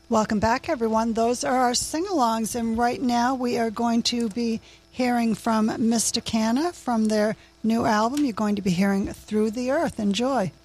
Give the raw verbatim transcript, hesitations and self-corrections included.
Welcome back, everyone. Those are our sing-alongs, and right now we are going to be hearing from Mysticana from their new album. You're going to be hearing Through the Earth. Enjoy.